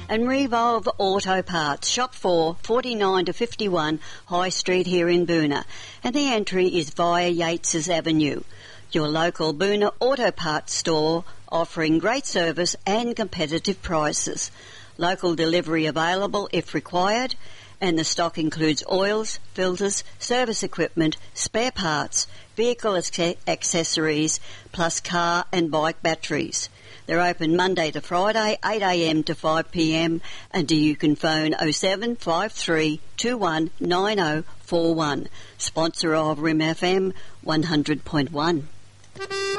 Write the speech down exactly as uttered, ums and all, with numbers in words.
and Revolve Auto Parts, Shop four, forty-nine to fifty-one High Street here in Boonah, and the entry is via Yates's Avenue. Your local Boonah Auto Parts store offering great service and competitive prices. Local delivery available if required, and the stock includes oils, filters, service equipment, spare parts, vehicle ac- accessories, plus car and bike batteries. They're open Monday to Friday, eight a m to five p m, and you can phone oh seven five three two one nine oh four one. Sponsor of R I M F M one hundred point one.